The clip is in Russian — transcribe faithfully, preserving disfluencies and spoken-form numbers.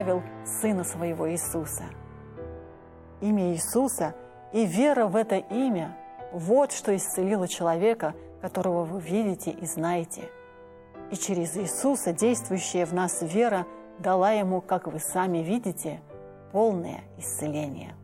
Сына Своего Иисуса. Имя Иисуса и вера в это имя – вот что исцелило человека, которого вы видите и знаете. И через Иисуса действующая в нас вера дала ему, как вы сами видите, полное исцеление.